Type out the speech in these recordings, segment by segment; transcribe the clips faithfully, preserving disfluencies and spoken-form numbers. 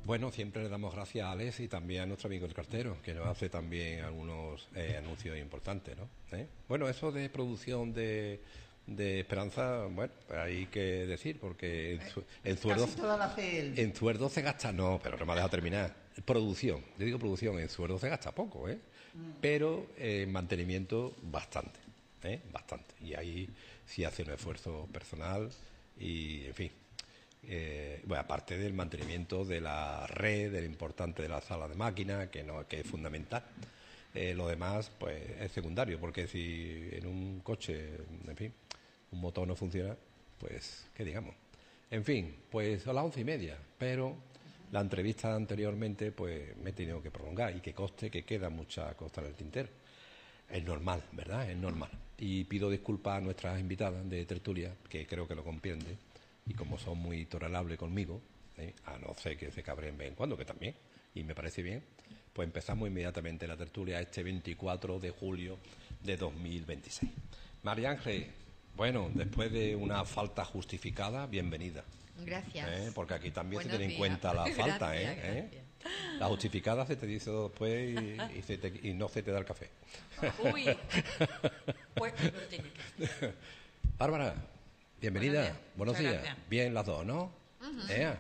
Bueno, siempre le damos gracias a Alex y también a nuestro amigo el cartero, que nos hace también algunos eh, anuncios importantes, ¿no? ¿Eh? Bueno, eso de producción de, de Esperanza, bueno, hay que decir, porque en, su, en Zuerdo... Casi toda la hace él. En Zuerdo se gasta, no, pero no me ha dejado terminar. Producción, yo digo producción, en Zuerdo se gasta poco, ¿eh? Mm. Pero en eh, mantenimiento bastante, ¿eh? Bastante. Y ahí sí hace un esfuerzo personal y, en fin... Eh, bueno, aparte del mantenimiento de la red, del importante de la sala de máquinas, que no que es fundamental. Eh, lo demás, pues, es secundario, porque si en un coche, en fin, un motor no funciona, pues, ¿qué digamos? En fin, pues a las once y media, pero la entrevista anteriormente, pues, me he tenido que prolongar y que conste que queda mucha costa en el tintero. Es normal, ¿verdad? Es normal. Y pido disculpas a nuestras invitadas de tertulia, que creo que lo comprende. Y como son muy tolerables conmigo, ¿eh? A no ser que se cabreen de vez en cuando, que también, y me parece bien, pues empezamos inmediatamente la tertulia este veinticuatro de julio de dos mil veintiséis. María Ángel, bueno, después de una falta justificada, bienvenida. Gracias. ¿Eh? Porque aquí también Buenos se tiene en días. cuenta la falta, Gracias, ¿eh? ¿Eh? La justificada se te dice después y, y, se te, y no se te da el café. Uy, pues no tiene que. Bárbara. Bienvenida, buenos días. días. Bien las dos, ¿no? Uh-huh. ¿Eh?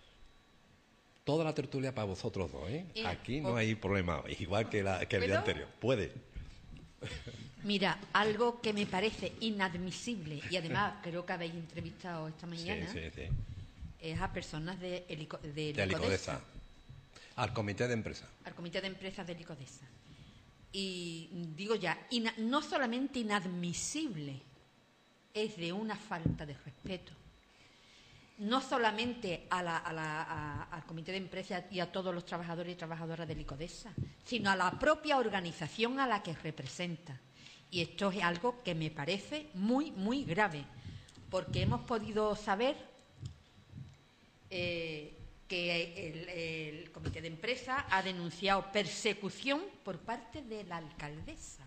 Toda la tertulia para vosotros dos, ¿eh? Y, Aquí no pues, hay problema, igual que, la, que el día anterior. Puede. Mira, algo que me parece inadmisible, y además creo que habéis entrevistado esta mañana, sí, sí, sí. es a personas de, Helico, de, de Licodesa. Al comité de empresa. Al comité de empresas de Licodesa. Y digo ya, ina, no solamente inadmisible, es de una falta de respeto, no solamente a la, a la, a, al comité de empresas y a todos los trabajadores y trabajadoras de Licodesa, sino a la propia organización a la que representa. Y esto es algo que me parece muy, muy grave, porque hemos podido saber eh, que el, el comité de empresas ha denunciado persecución por parte de la alcaldesa.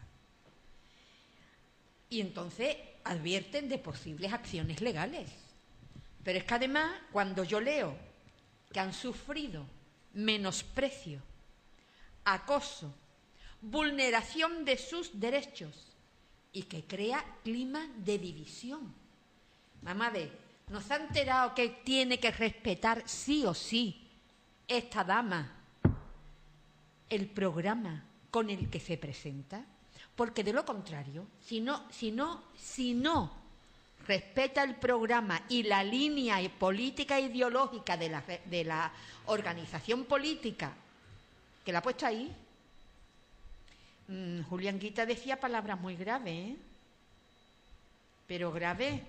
Y entonces advierten de posibles acciones legales. Pero es que además, cuando yo leo que han sufrido menosprecio, acoso, vulneración de sus derechos y que crea clima de división. Mamá ve, nos ha enterado que tiene que respetar sí o sí esta dama el programa con el que se presenta. Porque de lo contrario, si no, si no, si no respeta el programa y la línea política e ideológica de la, de la organización política que la ha puesto ahí, mmm, Julián Guita decía palabras muy graves, ¿eh? Pero graves,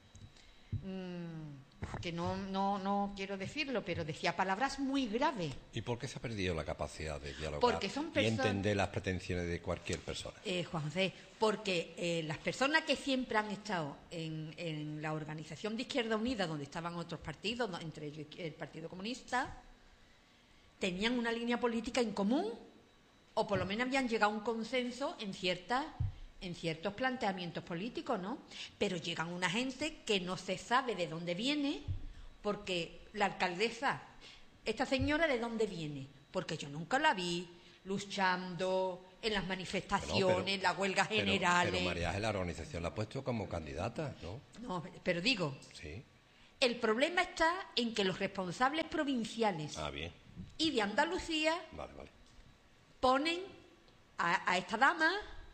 mmm, que no, no, no quiero decirlo, pero decía palabras muy graves. ¿Y por qué se ha perdido la capacidad de dialogar porque son y entender las pretensiones de cualquier persona? Eh, Juan José, porque eh, las personas que siempre han estado en, en la organización de Izquierda Unida, donde estaban otros partidos, entre ellos el Partido Comunista, tenían una línea política en común, o por lo menos habían llegado a un consenso en ciertas en ciertos planteamientos políticos, ¿no? Pero llegan una gente que no se sabe de dónde viene, porque la alcaldesa, esta señora, ¿de dónde viene? Porque yo nunca la vi luchando en las manifestaciones, no, pero, en las huelgas pero, generales. Pero María Ángel, la organización la ha puesto como candidata, ¿no? No, pero digo, sí. El problema está en que los responsables provinciales ah, bien. y de Andalucía vale, vale. ponen a, a esta dama,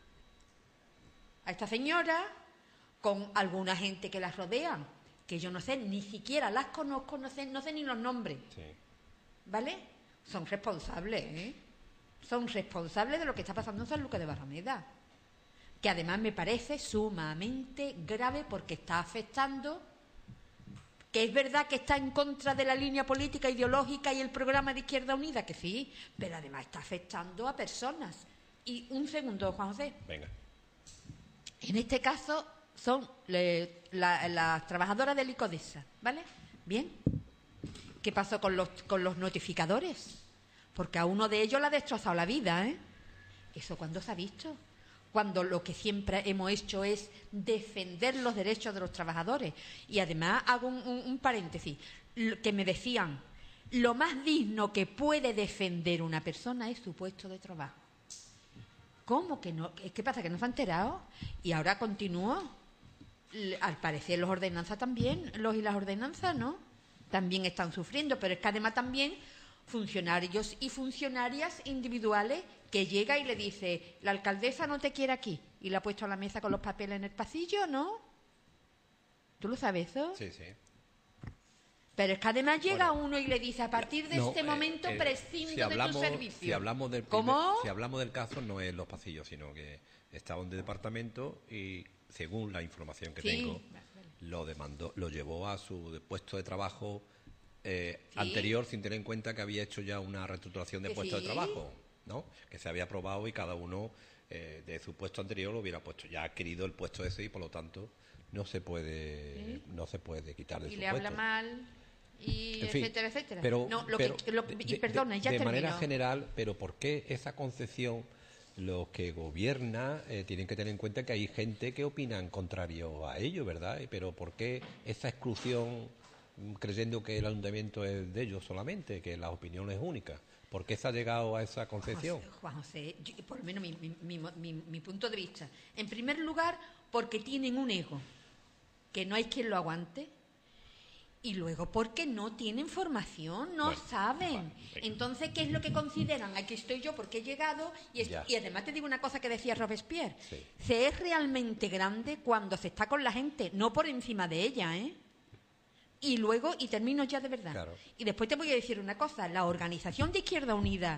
a esta señora, con alguna gente que las rodea, que yo no sé, ni siquiera las conozco, no sé, no sé ni los nombres. Sí. ¿Vale? Son responsables, ¿eh? Son responsables de lo que está pasando en San Lucas de Barrameda. Que además me parece sumamente grave porque está afectando, que es verdad que está en contra de la línea política, ideológica y el programa de Izquierda Unida, que sí, pero además está afectando a personas. Y un segundo, Juan José. Venga. En este caso son le, la, las trabajadoras de Licodesa, ¿vale? Bien. ¿Qué pasó con los, con los notificadores? Porque a uno de ellos le ha destrozado la vida, ¿eh? ¿Eso cuándo se ha visto? Cuando lo que siempre hemos hecho es defender los derechos de los trabajadores. Y además hago un, un, un paréntesis, que me decían, lo más digno que puede defender una persona es su puesto de trabajo. ¿Cómo que no? ¿Qué pasa? ¿Que no se ha enterado? Y ahora continúa. Al parecer los ordenanzas también, los y las ordenanzas, ¿no? También están sufriendo, pero es que además también funcionarios y funcionarias individuales que llega y le dice, la alcaldesa no te quiere aquí, y la ha puesto a la mesa con los papeles en el pasillo, ¿no? ¿Tú lo sabes eso? Sí, sí. Pero es que además llega Bueno, uno y le dice, a partir de no, este eh, momento eh, prescindo si de hablamos, tu servicio. Si hablamos, del primer- ¿Cómo? si hablamos del caso, no es los pasillos, sino que estaba en el departamento y, según la información que Sí. tengo, lo demandó, lo llevó a su puesto de trabajo eh, Sí. anterior, sin tener en cuenta que había hecho ya una reestructuración de Que puesto sí. de trabajo, ¿no? Que se había aprobado y cada uno eh, de su puesto anterior lo hubiera puesto. Ya ha adquirido el puesto ese y, por lo tanto, no se puede, Sí. no se puede quitar de Y su le puesto. habla mal, y En fin, etcétera, etcétera. Pero, no, lo pero que, lo- de, y perdona, de- ya de termino. manera general, pero ¿por qué esa concepción? Los que gobiernan eh, tienen que tener en cuenta que hay gente que opinan contrario a ello, ¿verdad? Pero ¿por qué esa exclusión, mm, creyendo que el ayuntamiento es de ellos solamente, que la opinión es única? ¿Por qué se ha llegado a esa concepción? Juan José, Juan José, yo- por lo menos mi, mi- mi- mi- mi punto de vista. En primer lugar, porque tienen un ego, que no hay quien lo aguante. Y luego, porque no tienen formación, no Bueno, saben. vale, venga. Entonces, ¿qué es lo que consideran? Aquí estoy yo porque he llegado. Y, es- Ya. y además te digo una cosa que decía Robespierre. Sí. Se es realmente grande cuando se está con la gente, no por encima de ella, ¿eh? Y luego, y termino ya de verdad. Claro. Y después te voy a decir una cosa. La Organización de Izquierda Unida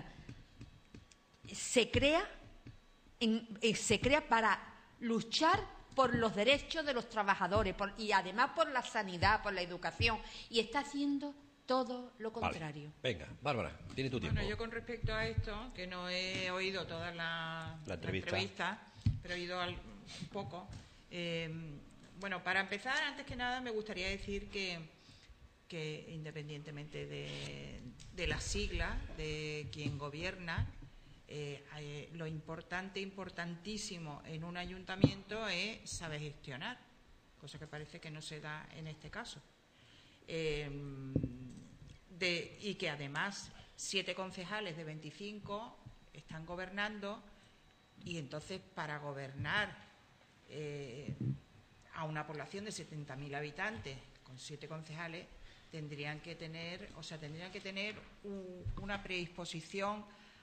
se crea, en- eh, se crea para luchar por los derechos de los trabajadores por- y además por la sanidad, por la educación, y está haciendo todo lo Vale. contrario. Venga, Bárbara, tiene tu tiempo. Bueno, yo con respecto a esto, que no he oído toda la, La entrevista. entrevista, pero he oído al- un poco. eh, bueno, para empezar, antes que nada, me gustaría decir que, que independientemente de, de las siglas, de quien gobierna, eh, eh, lo importante, importantísimo en un ayuntamiento es saber gestionar, cosa que parece que no se da en este caso. Eh, de, y que además siete concejales de veinticinco están gobernando, y entonces para gobernar eh, a una población de setenta mil habitantes con siete concejales tendrían que tener, o sea, tendrían que tener un- una predisposición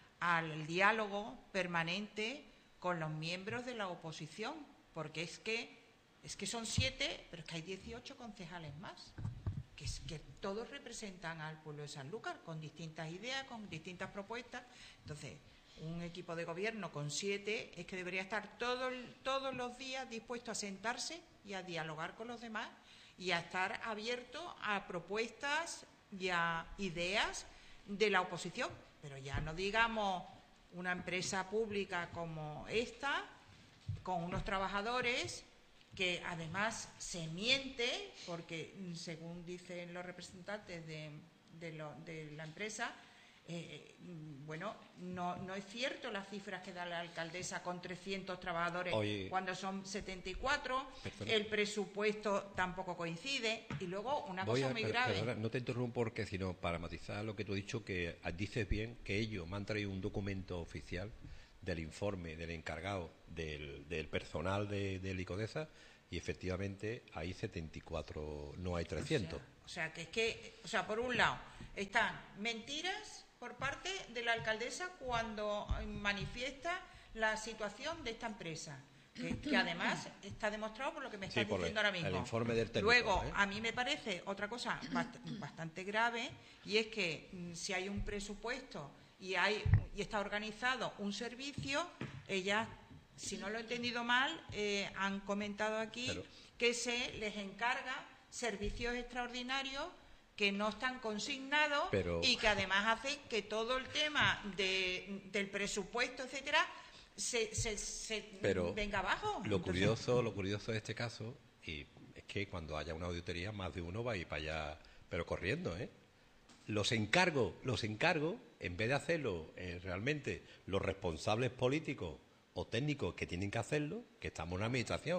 al diálogo permanente con los miembros de la oposición, porque es que es que son siete, pero es que hay dieciocho concejales más, que, es, que todos representan al pueblo de Sanlúcar con distintas ideas, con distintas propuestas. Entonces, un equipo de gobierno con siete es que debería estar todo, el- todos los días dispuesto a sentarse y a dialogar con los demás y a estar abierto a propuestas y a ideas de la oposición. Pero ya no digamos una empresa pública como esta, con unos trabajadores que además se miente, porque mm, según dicen los representantes de, de, lo- de la empresa, eh, mm, bueno, no, no es cierto las cifras que da la alcaldesa con trescientos trabajadores Oye. cuando son setenta y cuatro, Perdona. el presupuesto tampoco coincide, y luego una Voy cosa a- muy per- grave. perdona, no te interrumpo porque, sino para matizar lo que tú has dicho, que dices bien que ellos me han traído un documento oficial del informe del encargado del, del personal de, de Licodesa, y efectivamente hay setenta y cuatro, no hay trescientos. O sea, o sea, que es que, o sea, por un lado, están mentiras por parte de la alcaldesa cuando eh, manifiesta la situación de esta empresa, que, que además está demostrado por lo que me Sí, estás por diciendo el- ahora mismo. el informe del técnico, Luego, ¿eh? a mí me parece otra cosa bast- bastante grave, y es que mm, si hay un presupuesto y hay y está organizado un servicio, ellas, si no lo he entendido mal, eh, han comentado aquí Pero- que se les encarga servicios extraordinarios que no están consignados, Pero- y que además hacen que todo el tema de, del presupuesto, etcétera, se, se, se Pero venga abajo. Lo Entonces, curioso, lo curioso de este caso, y es que cuando haya una auditoría, más de uno va a ir para allá, pero corriendo, ¿eh? Los encargos, los encargos, en vez de hacerlo eh, realmente los responsables políticos o técnicos que tienen que hacerlo, que estamos en una administración,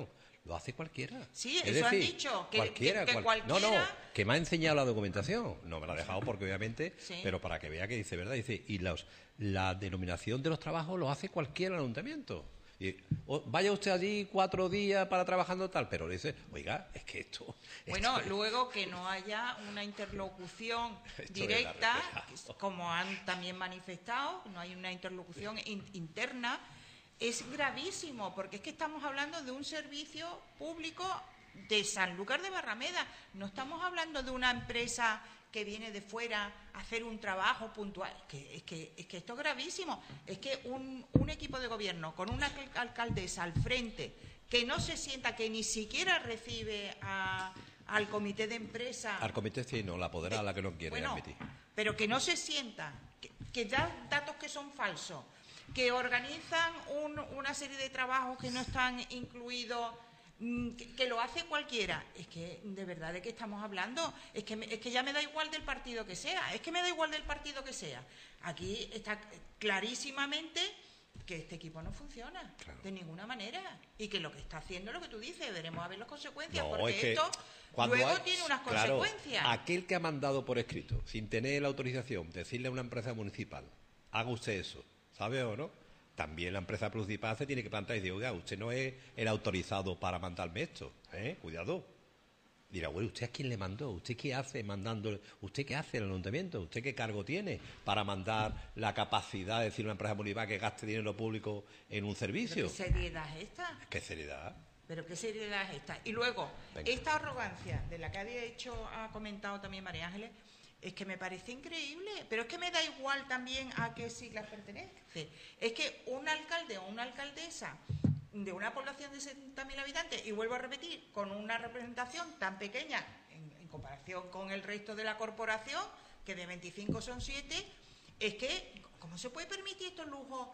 Lo hace cualquiera. Sí, es eso han decir, dicho, que- cualquiera, que- que cual- No, no, cualquiera- que me ha enseñado la documentación. No me la ha dejado porque obviamente, Sí. pero para que vea que dice verdad, dice, y los, la denominación de los trabajos lo hace cualquiera en el ayuntamiento. Y, o, vaya usted allí cuatro días para trabajando tal, pero le dice, oiga, es que esto... Bueno, esto- luego que no haya una interlocución Esto es directa, la refleja. como han también manifestado, no hay una interlocución in- interna, es gravísimo, porque es que estamos hablando de un servicio público de Sanlúcar de Barrameda, no estamos hablando de una empresa que viene de fuera a hacer un trabajo puntual. Es que, es que, es que esto es gravísimo. Es que un, un equipo de gobierno con una alcal- alcaldesa al frente que no se sienta, que ni siquiera recibe a- al comité de empresa. Al comité sí, no, la apodera a la que no quiere Bueno, admitir. pero que no se sienta, que, que da datos que son falsos, que organizan un- una serie de trabajos que no están incluidos, mm, que, que lo hace cualquiera. Es que, de verdad, ¿de qué estamos hablando? Es que, me- es que ya me da igual del partido que sea, es que me da igual del partido que sea. Aquí está clarísimamente que este equipo no funciona, Claro. de ninguna manera, y que lo que está haciendo es lo que tú dices, veremos a ver las consecuencias, No, porque es que esto cuando luego hay- tiene unas claro, consecuencias. aquel que ha mandado por escrito, sin tener la autorización, decirle a una empresa municipal, haga usted eso, ¿sabe o no? También la empresa municipal se tiene que plantar y decir, oiga, usted no es el autorizado para mandarme esto, ¿eh? Cuidado. Dirá, bueno, ¿usted a quién le mandó? ¿Usted qué hace mandando? ¿Usted qué hace en el ayuntamiento? ¿Usted qué cargo tiene para mandar la capacidad de decir a una empresa municipal que gaste dinero público en un servicio? ¿Pero qué seriedad es esta? ¿Qué seriedad? ¿Pero qué seriedad es esta? Y luego, Venga. esta arrogancia de la que había hecho, ha comentado también María Ángeles, es que me parece increíble, pero es que me da igual también a qué siglas pertenece. Es que un alcalde o una alcaldesa de una población de sesenta mil habitantes, y vuelvo a repetir, con una representación tan pequeña en, en comparación con el resto de la corporación, que de veinticinco son siete, es que, ¿cómo se puede permitir estos lujos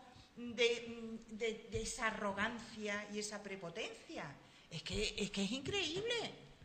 de, de- de esa arrogancia y esa prepotencia? Es que, es que es increíble.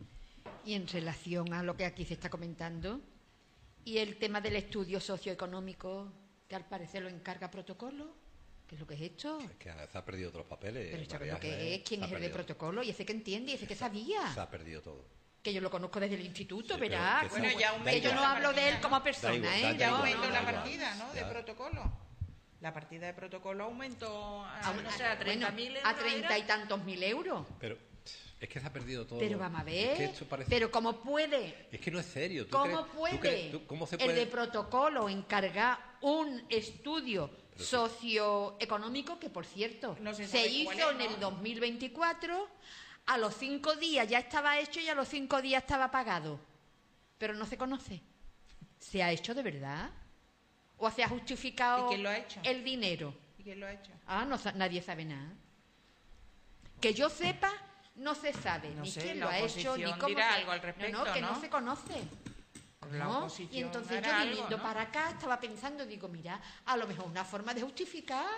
Y en relación a lo que aquí se está comentando, y el tema del estudio socioeconómico, que al parecer lo encarga protocolo, ¿qué es lo que es esto? Es que se ha perdido otros papeles. Pero esto María es lo que Ángeles, es, quién se es ha el de perdido. protocolo, y ese que entiende, y ese que sabía, Se ha perdido todo. que yo lo conozco desde el instituto, Sí, pero verá. que como- Bueno, ya que aumento yo no la hablo de partida, él ¿no? como persona, Da igual, da ¿eh? igual, Yo Ya igual, aumentó no, la da igual. partida, ¿no? De Ya. protocolo. La partida de protocolo aumentó a, a, no sé, a treinta mil bueno, euros. a treinta era. y tantos mil euros. Pero es que se ha perdido todo. Pero vamos a ver, Es que esto parece- pero ¿cómo puede? Es que no es serio. ¿Tú ¿Cómo crees- tú puede crees- tú- ¿Cómo se el puede? de protocolo encargar un estudio Pero sí. socioeconómico que, por cierto, No se se, sabe cuál hizo es, en ¿no? el dos mil veinticuatro, a los cinco días ya estaba hecho y a los cinco días estaba pagado? Pero no se conoce. ¿Se ha hecho de verdad? ¿O se ha justificado ¿Y quién lo ha hecho? el dinero? ¿Y quién lo ha hecho? Ah, no, sa- nadie sabe nada. Que yo sepa, no se sabe No ni sé, quién la lo ha hecho, ni oposición cómo dirá se... algo al respecto, no, no, que no, ¿no? se conoce. La ¿No? oposición Y entonces hará yo algo, viniendo ¿no? para acá estaba pensando, digo, mira, a lo mejor una forma de justificar.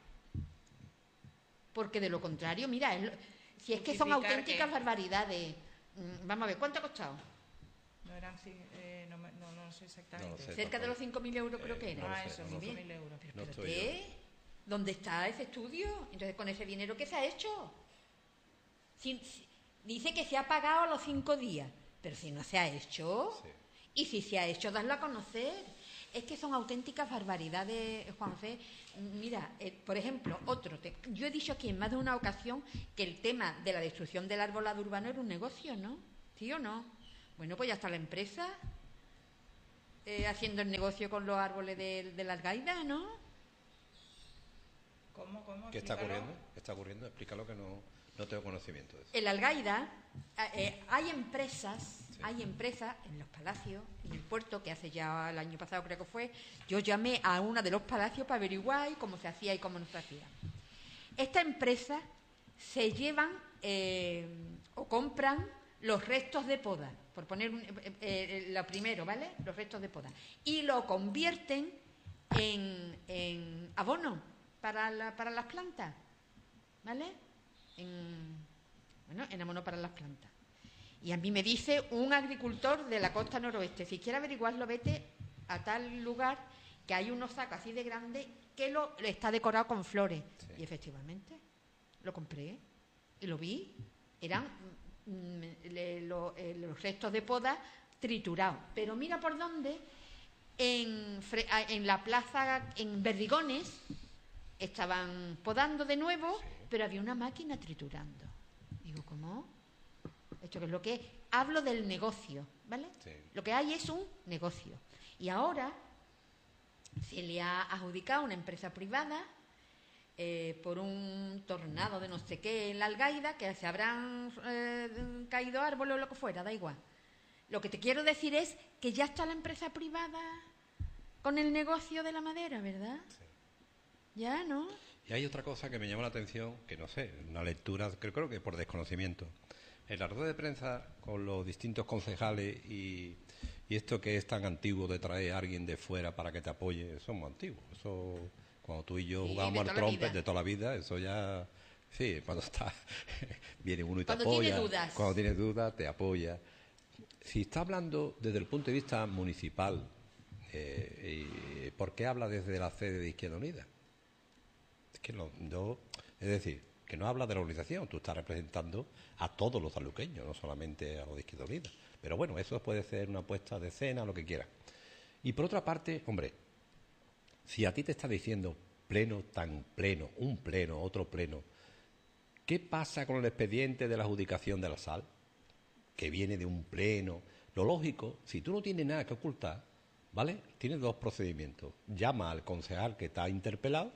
Porque de lo contrario, mira, es lo- si es que son ¿Justificar auténticas qué? barbaridades. Mm, Vamos a ver, ¿cuánto ha costado? No eran ci- eh, no, me- no, no sé exactamente. No lo sé. Cerca de los cinco mil euros creo que Eh, era. no lo ah, sé, eso, no lo cinco sé. mil euros. No ¿Pero estoy qué? ¿Dónde está ese estudio? Entonces, con ese dinero, ¿qué se ha hecho? Si- si- dice que se ha pagado a los cinco días, pero si no se ha hecho, Sí. y si se ha hecho, darlo a conocer. Es que son auténticas barbaridades, Juan José. Mira, eh, por ejemplo, otro. te- yo he dicho aquí en más de una ocasión que el tema de la destrucción del arbolado urbano era un negocio, ¿no? ¿Sí o no? Bueno, pues ya está la empresa eh, haciendo el negocio con los árboles de, de la Algaida, ¿no? ¿Cómo, cómo? ¿Qué está Explícalo. ocurriendo? ¿Qué está ocurriendo? Explícalo que no, no tengo conocimiento de eso. En la Algaida eh, eh, hay empresas, hay empresas en los palacios, en el puerto, que hace ya el año pasado creo que fue, yo llamé a una de los palacios para averiguar y cómo se hacía y cómo no se hacía. Esta empresa se llevan eh, o compran los restos de poda, por poner un- eh, eh, lo primero, ¿vale? Los restos de poda. Y lo convierten en, en abono para, la- para las plantas, ¿vale? En, bueno, en abono para las plantas. Y a mí me dice un agricultor de la costa noroeste, si quiere averiguarlo, vete a tal lugar que hay unos sacos así de grandes que lo está decorado con flores. Sí. Y efectivamente, lo compré y lo vi. eran mm, le- lo- eh, los restos de poda triturados. Pero mira por dónde, en, fre- a- en la plaza, en Verdigones, estaban podando de nuevo, pero había una máquina triturando. Digo, ¿cómo? ¿Esto qué es lo que es? Hablo del negocio, ¿vale? Sí. Lo que hay es un negocio. Y ahora se le ha adjudicado a una empresa privada eh, por un tornado de no sé qué en la Algaida, que se habrán eh, caído árboles o lo que fuera, da igual. Lo que te quiero decir es que ya está la empresa privada con el negocio de la madera, ¿verdad? Sí. Ya, ¿no? Y hay otra cosa que me llama la atención, que no sé, una lectura, creo, creo que por desconocimiento. En la rueda de prensa con los distintos concejales y, y esto que es tan antiguo de traer a alguien de fuera para que te apoye, eso es muy antiguo. Eso, cuando tú y yo Sí, jugábamos de al toda la trompet vida. de toda la vida, eso ya, sí, cuando está, viene uno y te Cuando apoya. tiene dudas. Cuando tienes dudas, te apoya. Si está hablando desde el punto de vista municipal, eh, y, ¿por qué habla desde la sede de Izquierda Unida? Es que no, no- es decir, que no habla de la organización, tú estás representando a todos los sanluqueños, no solamente a los de Izquierda Unida. Pero bueno, eso puede ser una puesta de escena, lo que quieras. Y por otra parte, hombre, si a ti te está diciendo pleno, tan pleno, un pleno, otro pleno, ¿qué pasa con el expediente de la adjudicación de la sal? Que viene de un pleno. Lo lógico, si tú no tienes nada que ocultar, ¿vale? Tienes dos procedimientos. Llama al concejal que está interpelado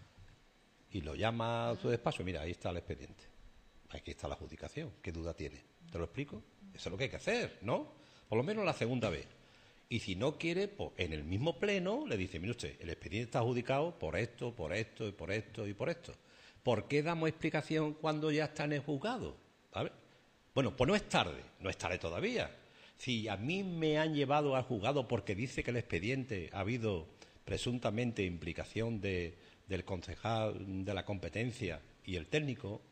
y lo llama a su despacho. Mira, ahí está el expediente. Aquí está la adjudicación. ¿Qué duda tiene? ¿Te lo explico? Eso es lo que hay que hacer, ¿no? Por lo menos la segunda vez. Y si no quiere, pues en el mismo pleno le dice, mire usted, el expediente está adjudicado por esto, por esto y por esto y por esto. ¿Por qué damos explicación cuando ya está en el juzgado? ¿Vale? Bueno, pues no es tarde, no es tarde todavía. Si a mí me han llevado al juzgado porque dice que el expediente ha habido presuntamente implicación de, del concejal de la competencia y el técnico,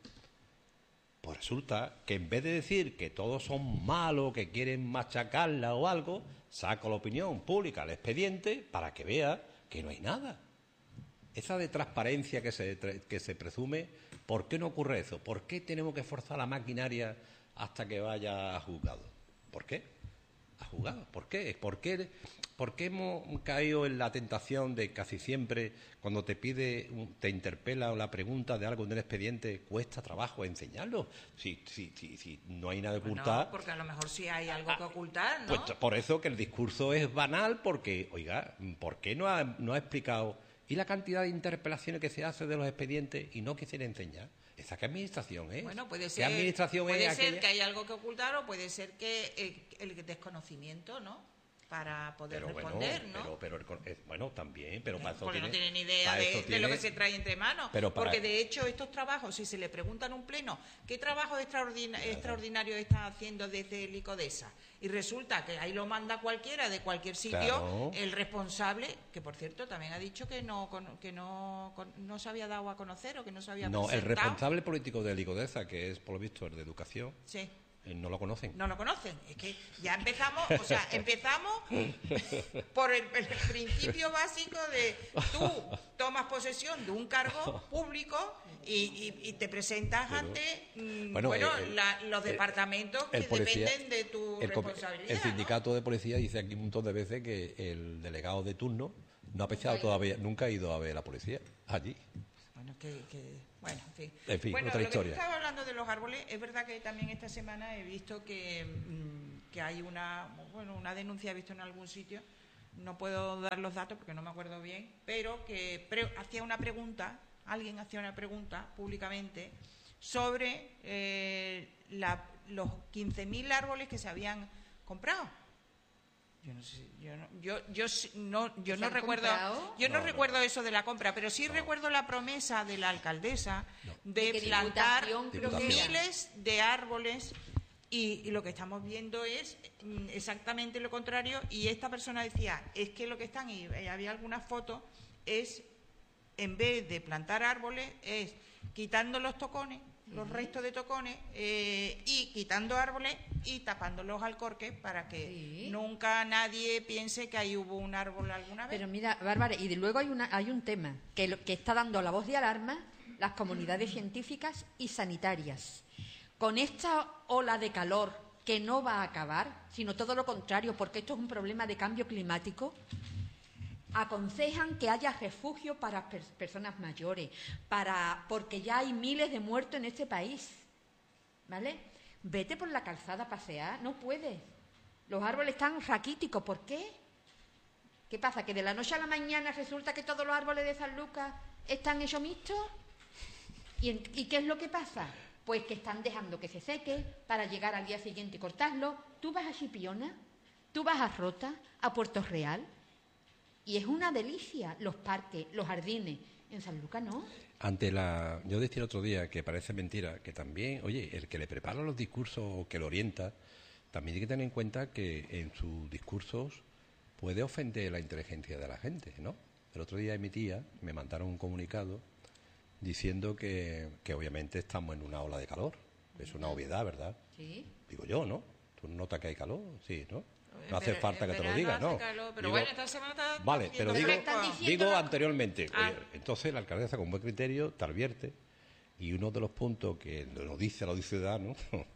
pues resulta que en vez de decir que todos son malos, que quieren machacarla o algo, saco la opinión pública al expediente para que vea que no hay nada. Esa de transparencia que se, que se presume, ¿por qué no ocurre eso? ¿Por qué tenemos que forzar la maquinaria hasta que vaya a juzgado? ¿Por qué? A juzgado. ¿Por qué? ¿Por qué, por qué hemos caído en la tentación de casi siempre, cuando te pide, te interpela la pregunta de algo en el expediente, cuesta trabajo enseñarlo? Si, si, si, si no hay nada que Bueno, ocultar. porque a lo mejor sí hay algo que ocultar, ¿no? Pues por eso que el discurso es banal, porque, oiga, ¿por qué no ha, no ha explicado? ¿Y la cantidad de interpelaciones que se hace de los expedientes y no quisiera enseñar? ¿Esa qué administración es? Bueno, puede ¿Qué ser, administración puede es ser aquella? que hay algo que ocultar o puede ser que el, el desconocimiento, ¿no? Para poder Pero responder, bueno, ¿no? pero, pero el- eh, bueno, también, pero para eso Porque tiene, no tienen idea para de, eso de tiene- lo que se trae entre manos. Pero para- Porque de hecho estos trabajos, si se le preguntan a un pleno, ¿qué trabajo extraordina- extraordinario está haciendo desde el ICODESA? Y resulta que ahí lo manda cualquiera de cualquier sitio, Claro. el responsable, que por cierto también ha dicho que no con- que no, con- no se había dado a conocer o que no se había No, el presentado. responsable político de Licodesa, que es por lo visto el de educación, Sí. eh, no lo conocen. No lo conocen. Es que ya empezamos, o sea, empezamos por el, el principio básico de tú tomas posesión de un cargo público y, y- y te presentas ante mm, Bueno, bueno, el- la- los el- departamentos el que policía- dependen de tu el, com- responsabilidad. el ¿no? sindicato de policía dice aquí un montón de veces que el delegado de turno no ha pensado todavía, nunca ha ido a ver a la policía allí. Bueno, que, que- bueno, en fin. En fin, bueno, otra lo historia. que estaba hablando de los árboles, es verdad que también esta semana he visto que, mm, que hay una, bueno, una denuncia, he visto en algún sitio, no puedo dar los datos porque no me acuerdo bien, pero que pre- hacía una pregunta, alguien hacía una pregunta públicamente sobre eh, la- los quince mil árboles que se habían comprado. Yo no sé, yo no, yo, yo sí- no, yo ¿Se no han recuerdo, comprado? yo no, No, no. recuerdo eso de la compra, pero sí recuerdo la promesa de la alcaldesa de De que plantar Diputación creo que era. miles de árboles y, y lo que estamos viendo es mm, exactamente lo contrario. Y esta persona decía, es que lo que están, y eh, había algunas fotos, es en vez de plantar árboles, es quitando los tocones, los restos de tocones, eh, y quitando árboles y tapando los alcorques para que Sí. nunca nadie piense que ahí hubo un árbol alguna vez. Pero mira, Bárbara, y de luego hay, una, hay un tema que, lo- que está dando la voz de alarma las comunidades científicas y sanitarias. con esta ola de calor que no va a acabar, sino todo lo contrario, porque esto es un problema de cambio climático, aconsejan que haya refugio para pers- personas mayores, para porque ya hay miles de muertos en este país, ¿vale? Vete por la calzada a pasear, no puedes. Los árboles están raquíticos, ¿por qué? ¿Qué pasa? ¿Que de la noche a la mañana resulta que todos los árboles de San Lucas están hechos mixtos? ¿Y, en- ¿Y qué es lo que pasa? Pues que están dejando que se seque para llegar al día siguiente y cortarlo. Tú vas a Chipiona, tú vas a Rota, a Puerto Real, y es una delicia los parques, los jardines. En San Lucas no. Ante la, yo decía el otro día que parece mentira, que también, oye, el que le prepara los discursos o que lo orienta, también hay que tener en cuenta que en sus discursos puede ofender la inteligencia de la gente, ¿no? El otro día mi tía me mandaron un comunicado diciendo que, que obviamente estamos en una ola de calor. Es una obviedad, ¿verdad? Sí. Digo yo, ¿no? ¿Tú notas que hay calor? Sí, ¿no? En No hace vera- falta en que te lo verano diga, hace ¿no? calor, pero Digo, bueno, esta semana está vale, haciendo pero digo, Pero están diciendo digo la- anteriormente. Ah. Oye, entonces la alcaldesa con buen criterio te advierte y uno de los puntos que nos dice la ciudadano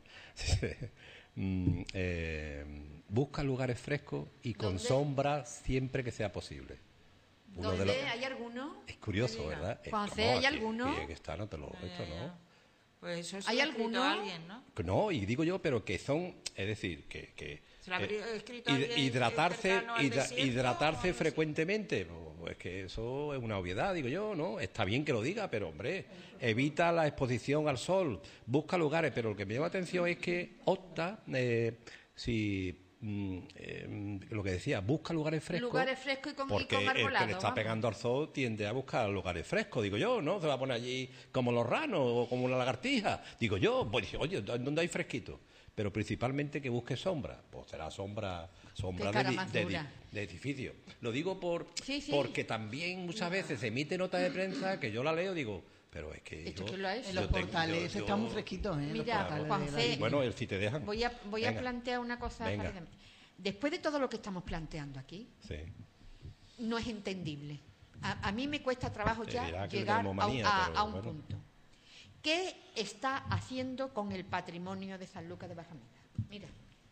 mm, eh, busca lugares frescos y con ¿Dónde? sombra siempre que sea posible. Uno de ¿Dónde? los- ¿Hay alguno? Es curioso, Me diga. ¿verdad? Es Juan como C, ¿hay aquí- alguno? aquí que está, no te lo esto, Ya, ya. ¿no? Pues eso se ¿Hay lo ha escrito alguno? alguien, ¿no? No, y digo yo, pero que son, es decir, que, que Se lo ha eh, escrito hid- alguien hidratarse, cercano al hidra- desierto o hidratarse algo así. frecuentemente, pues que eso es una obviedad, digo yo, ¿no? Está bien que lo diga, pero hombre, evita la exposición al sol, busca lugares, pero lo que me llama la atención es que opta, eh, si mm, eh, lo que decía, busca lugares frescos. Lugares frescos y con, y Porque con el que arbolado. le está vamos. pegando al sol tiende a buscar lugares frescos, digo yo, ¿no? Se va a poner allí como los ranos o como una lagartija. Digo yo, pues, oye, ¿dónde hay fresquito? Pero principalmente que busque sombra. Pues será sombra, sombra Qué de, cara di- más de, dura. di- de edificio. Lo digo por Sí, sí. porque también muchas veces se emite nota de prensa que yo la leo, digo, pero es que ¿Esto yo- quién lo ha hecho? En los yo tengo- portales yo- está yo- muy fresquito, ¿eh? Los Mira, portales Juan de la C. isla. Bueno, el si te dejan. Voy a, voy a Venga. plantear una cosa Venga. rápidamente. Después de todo lo que estamos planteando aquí, Sí. no es entendible. A, a mí me cuesta trabajo Te ya dirá que llegar a, tenemos manía, a- pero a un bueno. punto. ¿Qué está haciendo con el patrimonio de San Lucas de Barrameda? Mira,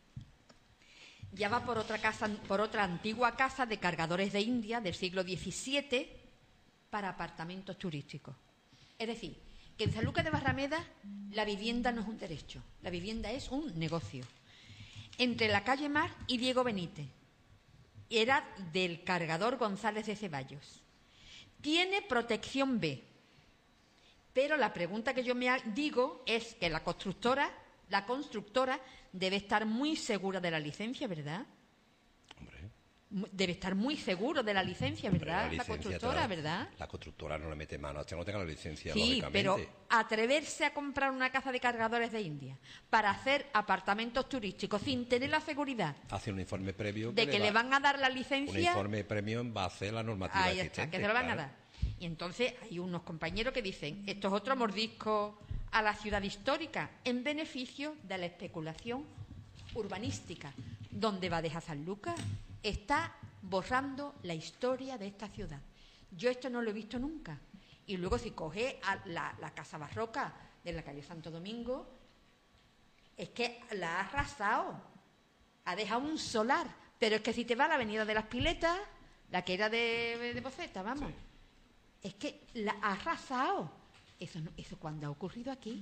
ya va por otra casa, por otra antigua casa de cargadores de India del siglo diecisiete para apartamentos turísticos. Es decir, que en San Lucas de Barrameda la vivienda no es un derecho, la vivienda es un negocio. Entre la calle Mar y Diego Benítez. Era del cargador González de Ceballos. Tiene protección B. Pero la pregunta que yo me ha- digo es que la constructora, la constructora debe estar muy segura de la licencia, ¿verdad? Hombre. Mu- Debe estar muy seguro de la licencia, Hombre, ¿verdad? La, licencia constructora, te la- ¿verdad? La constructora no le mete mano hasta que no tenga la licencia, Sí, lógicamente. pero atreverse a comprar una casa de cargadores de India para hacer apartamentos turísticos sin tener la seguridad Hace un informe previo de que va- le van a dar la un licencia, informe premio en base a la normativa ahí está, existente. que se lo van a claro. dar. Y entonces hay unos compañeros que dicen, esto es otro mordisco a la ciudad histórica en beneficio de la especulación urbanística. ¿Dónde va a dejar San Lucas? Está borrando la historia de esta ciudad. Yo esto no lo he visto nunca. Y luego si coge a la, la casa barroca de la calle Santo Domingo, es que la ha arrasado. Ha dejado un solar. Pero es que si te va a la avenida de las Piletas, la que era de, de Boceta, vamos, es que la ha arrasado. Eso, no- ¿Eso cuándo ha ocurrido aquí?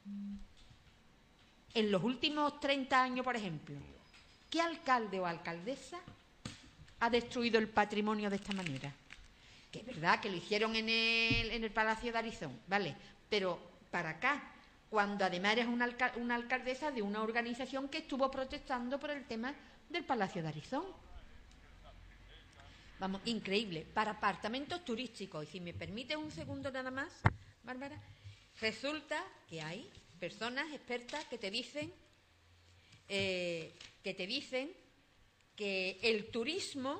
En los últimos treinta años, por ejemplo, ¿qué alcalde o alcaldesa ha destruido el patrimonio de esta manera? Que es verdad que lo hicieron en el, en el Palacio de Arizón, ¿vale? Pero para acá, cuando además eres una, alca- una alcaldesa de una organización que estuvo protestando por el tema del Palacio de Arizón. Vamos, increíble. Para apartamentos turísticos, y si me permite un segundo nada más, Bárbara, resulta que hay personas expertas que te dicen eh, que te dicen que el turismo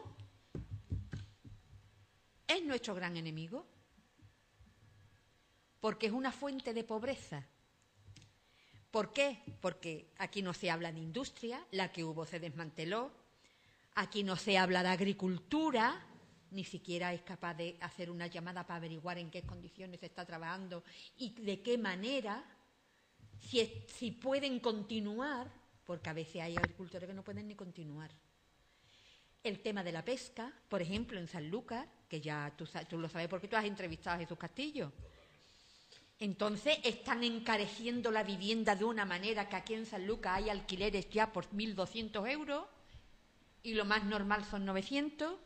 es nuestro gran enemigo, porque es una fuente de pobreza. ¿Por qué? Porque aquí no se habla de industria, la que hubo se desmanteló, aquí no se habla de agricultura, ni siquiera es capaz de hacer una llamada para averiguar en qué condiciones se está trabajando y de qué manera si, es- si pueden continuar, porque a veces hay agricultores que no pueden ni continuar. El tema de la pesca, por ejemplo, en Sanlúcar, que ya tú, sa- tú lo sabes porque tú has entrevistado a Jesús Castillo. Entonces están encareciendo la vivienda de una manera que aquí en Sanlúcar hay alquileres ya por mil doscientos euros y lo más normal son novecientos.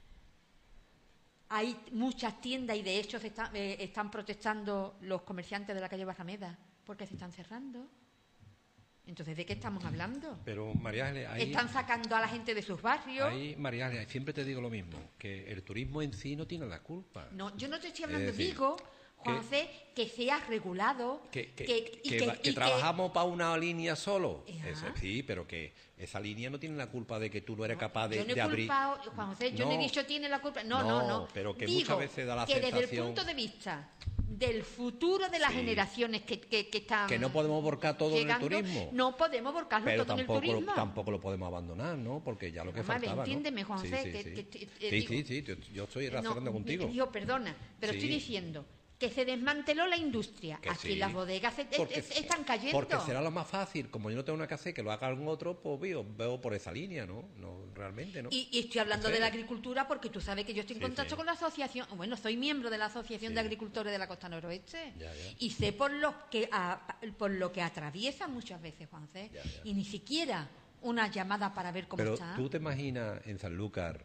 Hay muchas tiendas y de hecho se está- eh, están protestando los comerciantes de la calle Barrameda porque se están cerrando. Entonces, ¿de qué estamos hablando? Pero, María Ángeles, ahí, Están sacando a la gente de sus barrios. ahí, María Ángeles, siempre te digo lo mismo, que el turismo en sí no tiene la culpa. No, yo no te estoy hablando, Es decir, digo, Juan José, que sea regulado, Que, que, que, y que que- va- que y que- trabajamos para una línea solo. Ajá. Ese- sí, pero que esa línea no tiene la culpa de que tú no eres capaz de, yo no he de abrir. culpado, Juan José, yo no, he No. dicho tiene la culpa. No, no, No, no. pero que Digo muchas veces da la que desde el sensación- punto de vista del futuro de las Sí. generaciones que, que, que están Que no podemos volcar todo llegando, en el turismo. no podemos volcarlo Pero todo en el tampoco, lo- turismo. tampoco lo podemos abandonar, ¿no? Porque ya lo que Vale, faltaba, ¿no? entiéndeme, Juan Sí, José, sí, que- sí. que- que- Sí, digo- sí, sí, yo, yo estoy razonando No, contigo. Yo, perdona, pero Sí. estoy diciendo que se desmanteló la industria. Que Aquí sí. las bodegas se- Porque- es- están cayendo. Porque será lo más fácil. Como yo no tengo nada que hacer, que lo haga algún otro, pues veo, veo por esa línea, ¿no? No, realmente, ¿no? Y, y estoy hablando Sí. de la agricultura porque tú sabes que yo estoy en Sí, contacto sí. con la asociación, bueno, soy miembro de la Asociación Sí. de Agricultores de la Costa Noroeste Ya, ya. y sé por lo que a- por lo que atraviesa muchas veces, Juanfe, Ya, ya. y ni siquiera una llamada para ver cómo Pero está. tú te imaginas en Sanlúcar,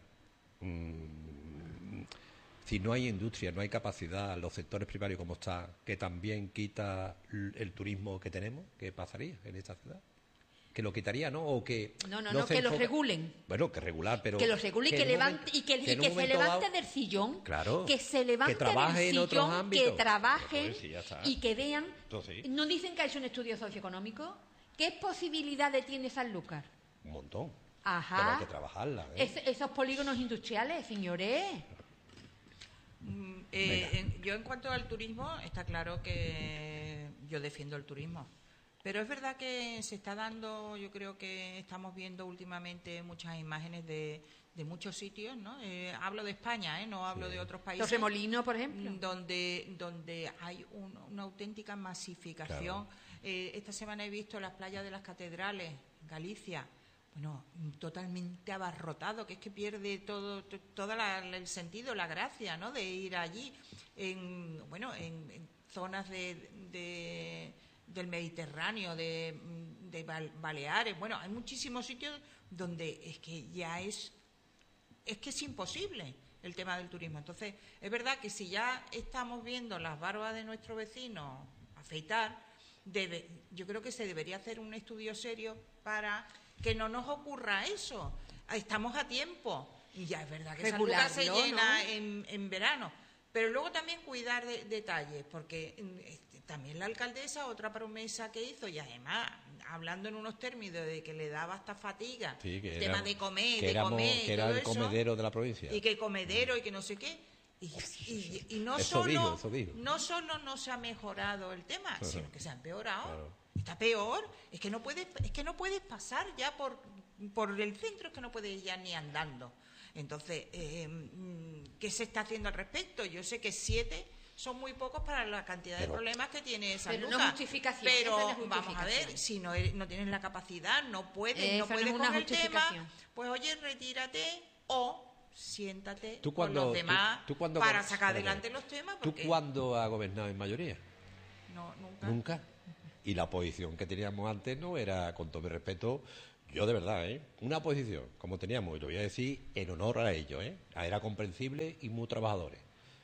mm, si no hay industria, no hay capacidad, los sectores primarios como está, que también quita l- el turismo que tenemos, ¿qué pasaría en esta ciudad? Que lo quitaría, ¿no? O que No, no, no, se que lo enfoca- regulen. Bueno, que regular, pero Que lo regule y que, en un levante momento- y que, y en que un se momento levante dado- del sillón, Claro, que se levante que trabaje del en otros sillón, ámbitos. que trabajen Pues sí, ya está. y que vean. Entonces, sí. ¿No dicen que ha hecho un estudio socioeconómico? ¿Qué posibilidades tiene Sanlúcar? Un montón. Ajá. Pero hay que trabajarla, ¿eh? Es- esos polígonos industriales, señores. Mm, eh, en- yo en cuanto al turismo, está claro que yo defiendo el turismo. Pero es verdad que se está dando, yo creo que estamos viendo últimamente muchas imágenes de, de muchos sitios, ¿no? Eh, hablo de España, ¿eh? No hablo Sí. de otros países. Los remolinos, por ejemplo. Mm, donde donde hay un- una auténtica masificación. Eh, esta semana he visto las playas de las catedrales, en Galicia, bueno, mm, totalmente abarrotado, que es que pierde todo to- toda la- el sentido, la gracia, ¿no? De ir allí, en bueno, en, en zonas de, de- del Mediterráneo, de, mm, de Bal- Baleares, bueno, hay muchísimos sitios donde es que ya es es que es imposible el tema del turismo. Entonces, es verdad que si ya estamos viendo las barbas de nuestro vecino afeitar, debe, yo creo que se debería hacer un estudio serio para que no nos ocurra eso. Estamos a tiempo. Y ya es verdad que Sanlúcar se Regularlo, llena ¿no? en, en verano. Pero luego también cuidar de, detalles, porque mm, este, también la alcaldesa, otra promesa que hizo, y además hablando en unos términos de que le daba hasta fatiga, Sí, que el era- tema de comer, que de éramos- comer, y que era todo el eso, comedero de la provincia. y que el comedero y que no sé qué. Y, y- y no, Eso solo, dijo, eso dijo. no solo no se ha mejorado el tema, sino que se ha empeorado. Claro. Está peor. Es que no puedes, es que no puedes pasar ya por, por el centro, es que no puedes ir ya ni andando. Entonces, eh, mm, ¿qué se está haciendo al respecto? Yo sé que siete son muy pocos para la cantidad Pero- de problemas que tiene San Pero no Lucas. justificación, Pero eso no es vamos a ver, justificación. si no, eres- no tienes la capacidad, no puedes, Eso no no puedes es una con el tema, justificación. pues oye, retírate o siéntate Tú con cuando- los demás tú- tú cuando para con- sacar espérate. adelante los temas. ¿Tú Porque cuándo has gobernado en mayoría? no, nunca. Nunca. Y la posición que teníamos antes no era, con todo mi respeto, yo de verdad, ¿eh? Una posición, como teníamos, y lo voy a decir en honor a ellos, ¿eh? Era comprensible y muy trabajadores.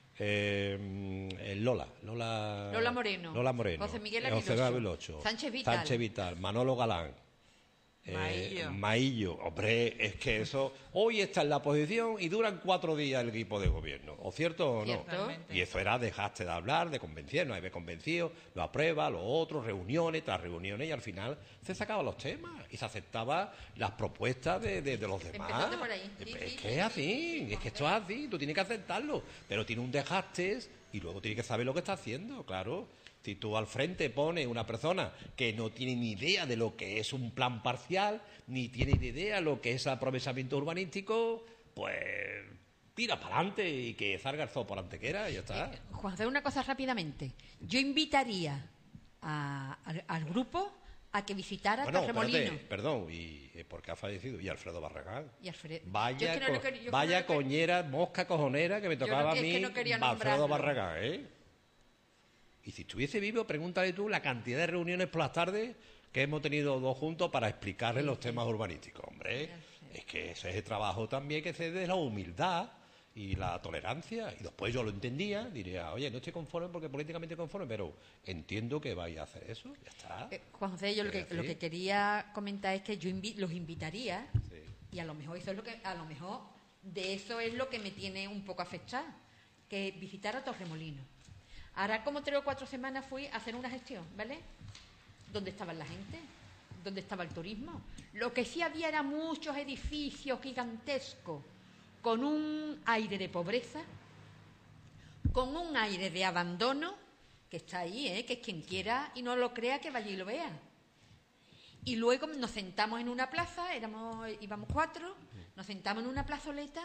Eh, el Lola, Lola, Lola Moreno. Lola Moreno, José Miguel eh, José Aguiloso. Aguiloso, Sánchez Vital. Sánchez Vital, Manolo Galán. eh, Maillo. Maillo, hombre, es que eso hoy está en la posición y duran cuatro días el equipo de gobierno, ¿o cierto o no? Cierto. Totalmente. Y eso era dejaste de hablar, de convencernos, hay que convencido, lo aprueba, lo otro, reuniones tras reuniones y al final se sacaban los temas y se aceptaban las propuestas de, de- de los demás. Empezando por ahí. Sí, es sí, que sí, es sí, así, sí. es que esto es así, tú tienes que aceptarlo, pero tiene un dejaste y luego tiene que saber lo que está haciendo, claro. Si tú al frente pones una persona que no tiene ni idea de lo que es un plan parcial, ni tiene ni idea de lo que es aprovechamiento urbanístico, pues tira para adelante y que salga el zoo por antequera y ya está. Eh, Juan, hacer una cosa rápidamente. Yo invitaría a- al, al grupo a que visitara Bueno, Torremolinos. espérate, perdón, ¿y eh, por qué ha fallecido? Y Alfredo Barragán. Y Alfredo. Yo Vaya, es que no lo co- quería- yo vaya es que no lo quería- coñera, mosca cojonera que me Yo tocaba no- es a que mí no quería Alfredo nombrarlo. Barragán, ¿eh? Y si estuviese vivo, pregúntale tú la cantidad de reuniones por las tardes que hemos tenido dos juntos para explicarle los temas urbanísticos, hombre. Es que ese es el trabajo también que se de la humildad y la tolerancia. Y después yo lo entendía, diría, oye, no estoy conforme porque políticamente conforme, pero entiendo que vais a hacer eso, ya está. Eh, Juan José, yo lo que, Es lo que decir, quería comentar es que yo invi- los invitaría, Sí. y a lo mejor eso es lo que, a lo mejor de eso es lo que me tiene un poco afectada, que visitar a Torremolinos. Ahora como tres o cuatro semanas fui a hacer una gestión, ¿vale? ¿Dónde estaba la gente? ¿Dónde estaba el turismo? Lo que sí había eran muchos edificios gigantescos, con un aire de pobreza, con un aire de abandono, que está ahí, ¿eh? Que es quien quiera y no lo crea, que vaya y lo vea. Y luego nos sentamos en una plaza, éramos, íbamos cuatro, nos sentamos en una plazoleta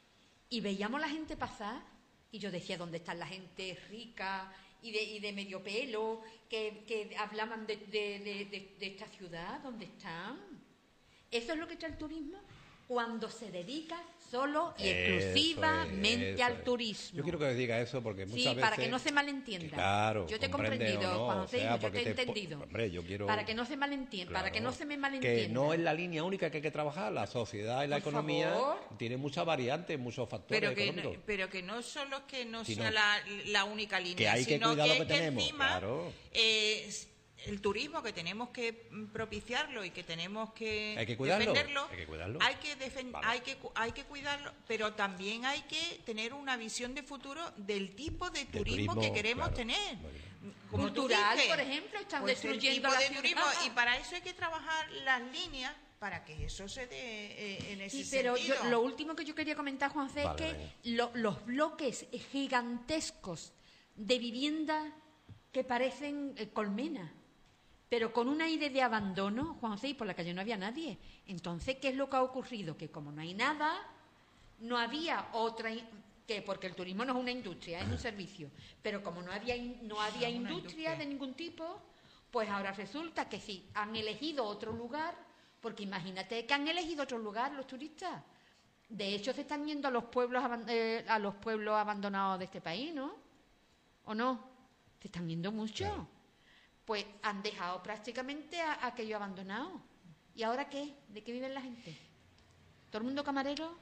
y veíamos la gente pasar, y yo decía, ¿dónde está la gente rica y de, y de medio pelo que, que hablaban de, de- de- de- de esta ciudad? ¿Dónde están? Eso es lo que trae el turismo cuando se dedica solo y Eso exclusivamente es, eso al es. turismo. Yo quiero que diga eso porque muchas Sí, veces... para que no se malentienda. Que claro, yo te he comprende comprendido, o no, Juan o José, sea, yo te porque he te po- entendido. hombre, yo quiero- Para que no se malentienda, para que no Claro, se me malentienda. que no es la línea única que hay que trabajar. La sociedad y la Por economía favor. tiene muchas variantes, muchos factores Pero que, económicos. no, pero que no solo es que no Sino sea la, la única línea, que hay que sino cuidar que lo es que tenemos, encima, claro. eh, s- el turismo que tenemos que mm, propiciarlo y que tenemos que, Hay que cuidarlo, defenderlo, hay que cuidarlo. hay que, defen- Vale. hay que cu- hay que cuidarlo, pero también hay que tener una visión de futuro del tipo de turismo, turismo, que queremos claro. tener. Muy bien. Como tú Cultural, dices, por ejemplo, están pues el destruyendo tipo la de ciudad. turismo, y para eso hay que trabajar las líneas para que eso se dé eh, en ese Sí, pero yo- sentido. lo último que yo quería comentar, Juanfe, Vale, es que venga. lo- los bloques gigantescos de vivienda que parecen eh, colmenas, pero con un aire de abandono, Juanfe, y por la calle no había nadie. Entonces, ¿qué es lo que ha ocurrido? Que como no hay nada, no había otra... in- que porque el turismo no es una industria, es un servicio. Pero como no había, in- no había No es una industria industria. de ningún tipo, pues ahora resulta que sí, han elegido otro lugar, porque imagínate que han elegido otro lugar los turistas. De hecho, se están yendo a los pueblos aban- eh, a los pueblos abandonados de este país, ¿no? ¿O no? Se están yendo mucho. Claro. Pues han dejado prácticamente a, a aquello abandonado. ¿Y ahora qué? ¿De qué viven la gente? ¿Todo el mundo camarero?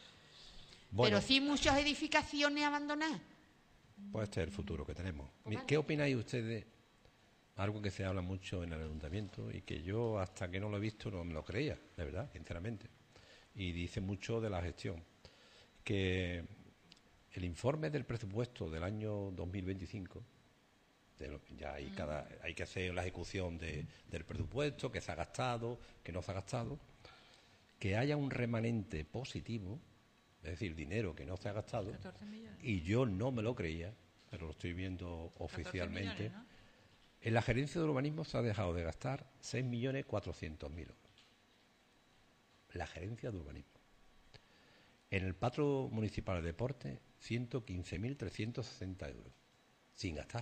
Bueno, Pero sí muchas edificaciones abandonadas. pues este es el futuro que tenemos. Pues vale. ¿Qué opináis ustedes? Algo que se habla mucho en el ayuntamiento y que yo hasta que no lo he visto no me lo creía, de verdad, sinceramente. Y dice mucho de la gestión. Que el informe del presupuesto del año dos mil veinticinco, de lo- ya hay, cada, hay que hacer la ejecución de- del presupuesto, que se ha gastado, que no se ha gastado, que haya un remanente positivo, es decir, dinero que no se ha gastado, catorce millones. y yo no me lo creía, pero lo estoy viendo oficialmente. catorce millones, ¿no? En la gerencia de urbanismo se ha dejado de gastar seis millones cuatrocientos mil euros. La gerencia de urbanismo. En el Patro Municipal de Deporte, ciento quince mil trescientos sesenta euros, sin gastar.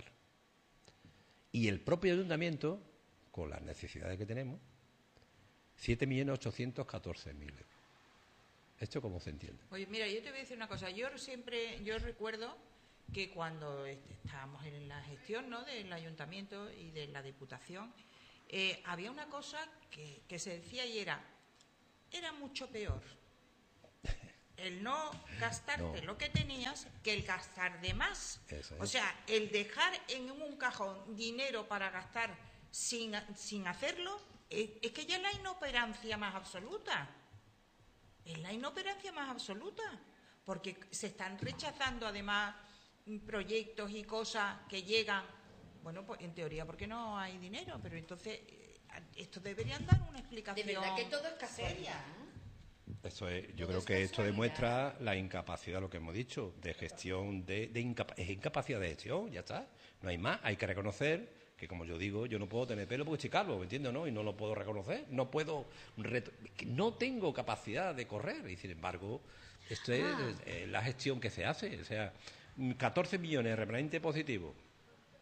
Y el propio ayuntamiento, con las necesidades que tenemos, siete millones ochocientos catorce mil euros. ¿Esto cómo se entiende? Oye, mira, yo te voy a decir una cosa. Yo siempre, yo recuerdo que cuando este, estábamos en la gestión, ¿no?, del ayuntamiento y de la diputación, eh, había una cosa que, que se decía y era, era mucho peor el no gastarte No. lo que tenías que el gastar de más. Eso es. O sea, el dejar en un cajón dinero para gastar sin, sin hacerlo, es, es que ya es la inoperancia más absoluta. Es la inoperancia más absoluta, porque se están rechazando además mm, proyectos y cosas que llegan, bueno, pues en teoría porque no hay dinero, pero entonces eh, esto deberían dar una De explicación verdad que todo es seria. casualidad. Eso es, yo Todo creo es que esto casualidad. demuestra la incapacidad, lo que hemos dicho, de gestión, de, de incapa- es incapacidad de gestión, ya está. No hay más, hay que reconocer que, como yo digo, yo no puedo tener pelo porque estoy calvo, ¿me entiendes? ¿No? Y no lo puedo reconocer, no puedo, reto- que no tengo capacidad de correr, y sin embargo, esto es Ah. eh, la gestión que se hace, o sea, catorce millones de remanente positivo,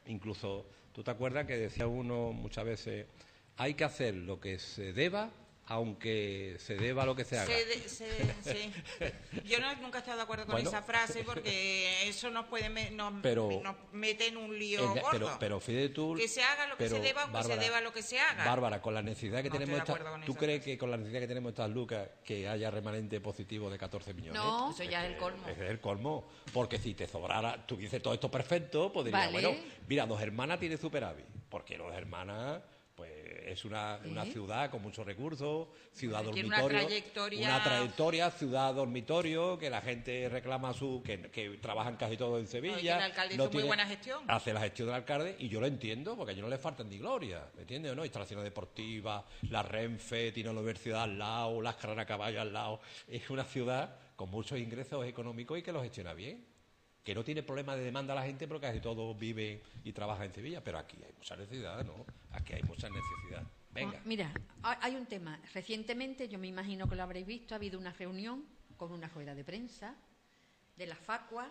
Incluso, ¿tú te acuerdas que decía uno muchas veces, hay que hacer lo que se deba, aunque se deba lo que se haga? Se de, se, sí. Yo no, nunca he estado de acuerdo con Bueno, esa frase porque eso nos puede me, nos, pero, nos mete en un lío en, gordo. Pero, pero fíjate tú... Que se haga lo que pero, se deba, aunque Bárbara, se deba lo que se haga. Bárbara, con la necesidad que No tenemos... estoy de Esta, acuerdo con ¿Tú esa crees frase. que con la necesidad que tenemos estas lucas que haya remanente positivo de catorce millones? No, eso ya es el colmo. Es el colmo. Porque si te sobrara, tuviese todo esto perfecto, pues dirías, Vale. bueno, mira, Dos Hermanas tiene superávit. Porque Dos Hermanas... pues es una, una ¿Eh? ciudad con muchos recursos, ciudad Tiene una dormitorio, trayectoria- una trayectoria, ciudad dormitorio, que la gente reclama su, que, que trabajan casi todos en Sevilla. No, y que el alcalde hizo muy buena gestión. Hace la gestión del alcalde y yo lo entiendo, porque a ellos no les faltan ni gloria, ¿me entiendes o no? Instalaciones deportivas, la Renfe, tiene la universidad al lado, las carreras a caballo al lado. Es una ciudad con muchos ingresos económicos y que lo gestiona bien. Que no tiene problema de demanda a la gente porque casi todos viven y trabajan en Sevilla, pero aquí hay mucha necesidad, ¿no? Aquí hay mucha necesidad. Venga. Ah, mira, ha- hay un tema. Recientemente, yo me imagino que lo habréis visto, ha habido una reunión con una rueda de prensa de la Facua,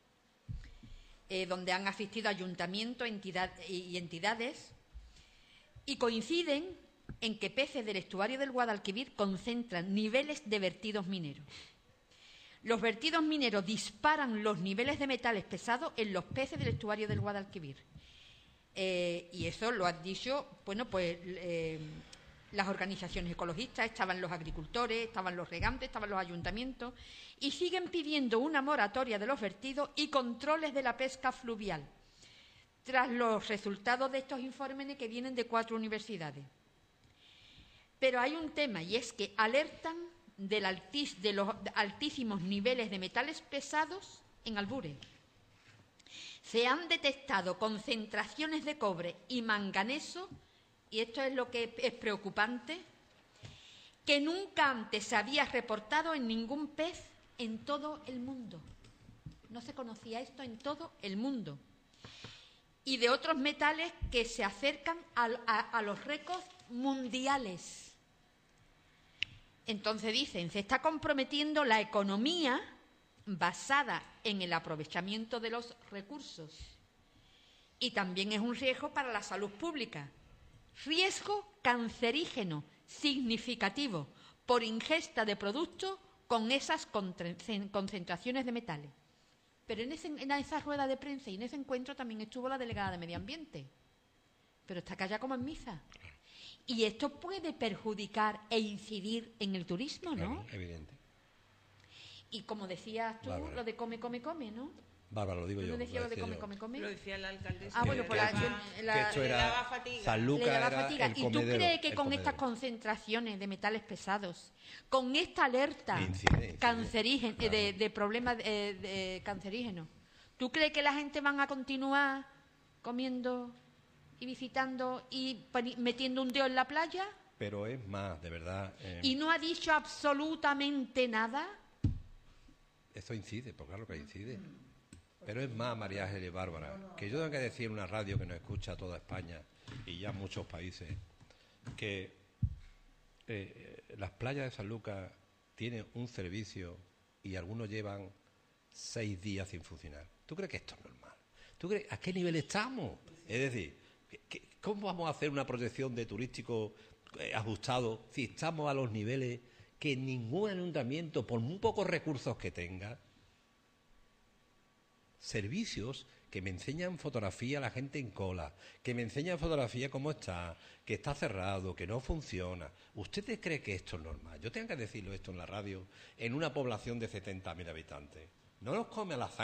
eh, donde han asistido ayuntamientos entidad, y entidades, y coinciden en que peces del estuario del Guadalquivir concentran niveles de vertidos mineros. Los vertidos mineros disparan los niveles de metales pesados en los peces del estuario del Guadalquivir. Eh, y eso lo han dicho, bueno, pues eh, las organizaciones ecologistas, estaban los agricultores, estaban los regantes, estaban los ayuntamientos, y siguen pidiendo una moratoria de los vertidos y controles de la pesca fluvial, tras los resultados de estos informes que vienen de cuatro universidades. Pero hay un tema, y es que alertan del altis, de los altísimos niveles de metales pesados en Albures. Se han detectado concentraciones de cobre y manganeso, y esto es lo que es preocupante, que nunca antes se había reportado en ningún pez en todo el mundo. No se conocía esto en todo el mundo. Y de otros metales que se acercan a, a, a los récords mundiales. Entonces dicen, se está comprometiendo la economía basada en el aprovechamiento de los recursos. Y también es un riesgo para la salud pública. Riesgo cancerígeno significativo por ingesta de productos con esas concentraciones de metales. Pero en, ese, en esa rueda de prensa y en ese encuentro también estuvo la delegada de Medio Ambiente. Pero está callada como en misa. Y esto puede perjudicar e incidir en el turismo, ¿no? Claro, evidente. Y como decías tú, Bárbara. lo de come, come, come, ¿no? Bárbara, lo digo ¿Tú yo. no decías lo de decía come, yo. come, come? Lo decía el alcalde. Ah, bueno, pues la- que, la- que esto le era daba fatiga. San Le Lucas daba era fatiga. el ¿Y tú comedero, crees que el con comedero. estas concentraciones de metales pesados, con esta alerta Le incide, incide. cancerígeno, Claro. de, de problemas eh, de cancerígenos, ¿tú crees que la gente van a continuar comiendo y visitando y poni- metiendo un dedo en la playa? Pero es más, de verdad. eh, ¿Y no ha dicho absolutamente nada? Eso incide, pues claro que incide. Pero es más, María Ángeles y Bárbara, que yo tengo que decir en una radio que nos escucha toda España y ya muchos países, que eh, las playas de San Lucas tienen un servicio y algunos llevan seis días sin funcionar. ¿Tú crees que esto es normal? ¿Tú crees a qué nivel estamos? Es decir, ¿qué- ¿cómo vamos a hacer una proyección de turístico eh, ajustado si estamos a los niveles que ningún ayuntamiento, por muy pocos recursos que tenga, servicios que me enseñan fotografía a la gente en cola, que me enseñan fotografía cómo está, que está cerrado, que no funciona? ¿Ustedes creen que esto es normal? Yo tengo que decirlo esto en la radio, en una población de setenta mil habitantes. No nos come a la sangre